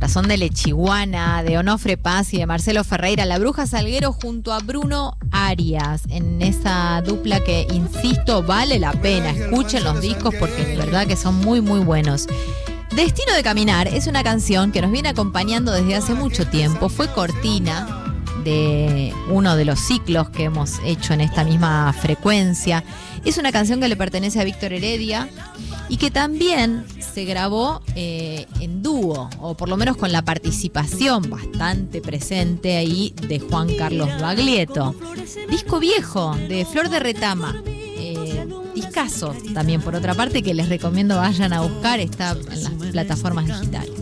Son de Lechiguana, de Onofre Paz y de Marcelo Ferreira, La Bruja Salguero junto a Bruno Arias, en esa dupla que, insisto, vale la pena. Escuchen los discos porque de verdad que son muy, muy buenos. Destino de Caminar es una canción que nos viene acompañando desde hace mucho tiempo. Fue cortina de uno de los ciclos que hemos hecho en esta misma frecuencia. Es una canción que le pertenece a Víctor Heredia y que también se grabó en dúo, o por lo menos con la participación bastante presente ahí de Juan Carlos Baglietto. Disco viejo de Flor de Retama. Discazo también, por otra parte, que les recomiendo vayan a buscar, está en las plataformas digitales.